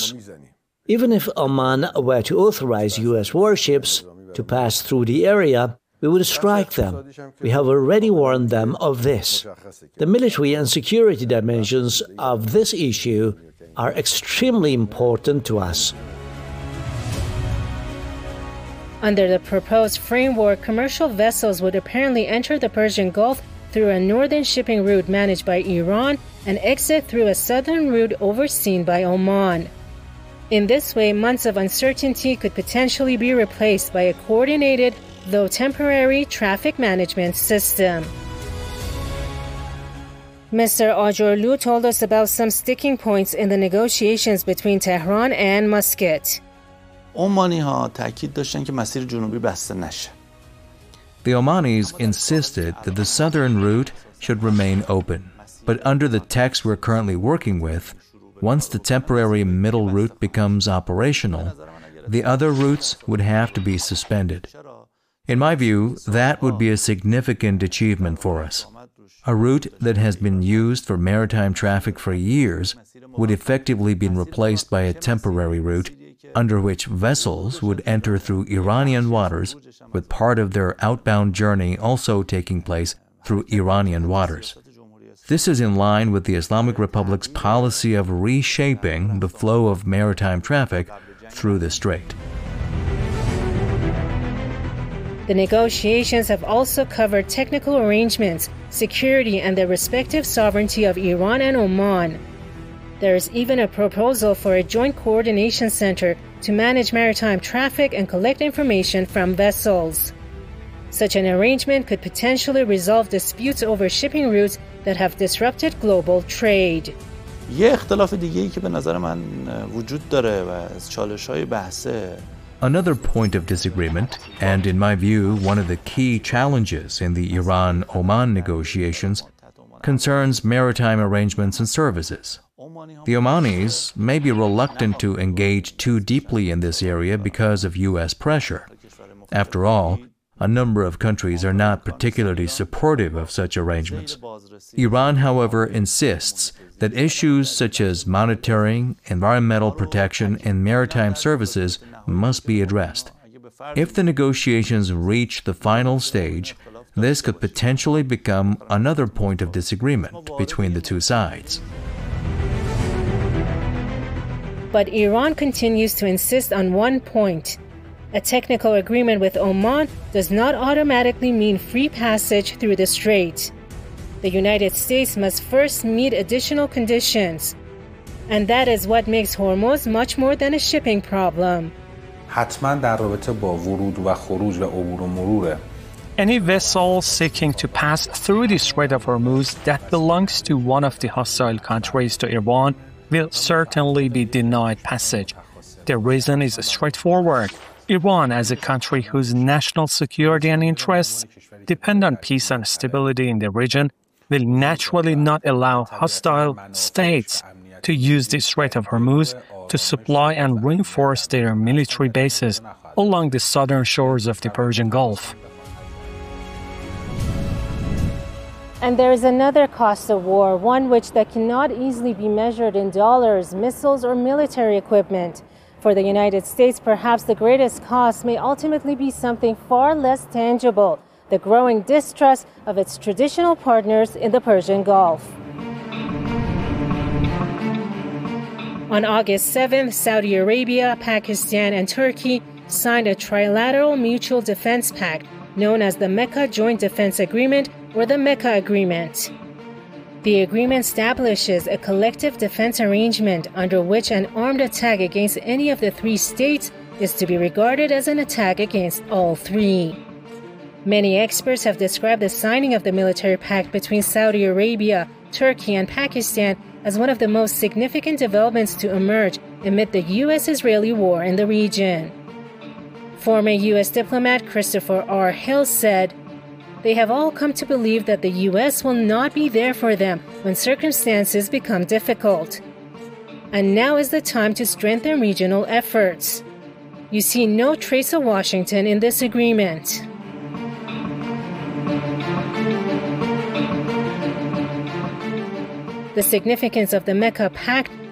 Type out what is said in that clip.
us. Even if Oman were to authorize U.S. warships to pass through the area, we would strike them. We have already warned them of this. The military and security dimensions of this issue are extremely important to us. Under the proposed framework, commercial vessels would apparently enter the Persian Gulf through a northern shipping route managed by Iran and exit through a southern route overseen by Oman. In this way, months of uncertainty could potentially be replaced by a coordinated, though temporary, traffic management system. Mr. Ajorlu told us about some sticking points in the negotiations between Tehran and Muscat. The Omanis insisted that the southern route should remain open, but under the text we're currently working with, once the temporary middle route becomes operational, the other routes would have to be suspended. In my view, that would be a significant achievement for us. A route that has been used for maritime traffic for years would effectively be replaced by a temporary route under which vessels would enter through Iranian waters, with part of their outbound journey also taking place through Iranian waters. This is in line with the Islamic Republic's policy of reshaping the flow of maritime traffic through the strait. The negotiations have also covered technical arrangements, security, and the respective sovereignty of Iran and Oman. There is even a proposal for a joint coordination center to manage maritime traffic and collect information from vessels. Such an arrangement could potentially resolve disputes over shipping routes that have disrupted global trade. Another point of disagreement, and in my view one of the key challenges in the Iran-Oman negotiations, concerns maritime arrangements and services. The Omanis may be reluctant to engage too deeply in this area because of U.S. pressure. After all, a number of countries are not particularly supportive of such arrangements. Iran, however, insists that issues such as monitoring, environmental protection, and maritime services must be addressed. If the negotiations reach the final stage, this could potentially become another point of disagreement between the two sides. But Iran continues to insist on one point. A technical agreement with Oman does not automatically mean free passage through the strait. The United States must first meet additional conditions. And that is what makes Hormuz much more than a shipping problem. Any vessel seeking to pass through the Strait of Hormuz that belongs to one of the hostile countries to Iran will certainly be denied passage. The reason is straightforward. Iran, as a country whose national security and interests depend on peace and stability in the region, will naturally not allow hostile states to use the Strait of Hormuz to supply and reinforce their military bases along the southern shores of the Persian Gulf. And there is another cost of war, one which that cannot easily be measured in dollars, missiles, or military equipment. For the United States, perhaps the greatest cost may ultimately be something far less tangible: the growing distrust of its traditional partners in the Persian Gulf. On August 7th, Saudi Arabia, Pakistan, and Turkey signed a trilateral mutual defense pact known as the Mecca Joint Defense Agreement, or the Mecca Agreement. The agreement establishes a collective defense arrangement under which an armed attack against any of the three states is to be regarded as an attack against all three. Many experts have described the signing of the military pact between Saudi Arabia, Turkey, and Pakistan as one of the most significant developments to emerge amid the U.S.-Israeli war in the region. Former U.S. diplomat Christopher R. Hill said, "They have all come to believe that the U.S. will not be there for them when circumstances become difficult. And now is the time to strengthen regional efforts. You see no trace of Washington in this agreement." The significance of the Mecca Pact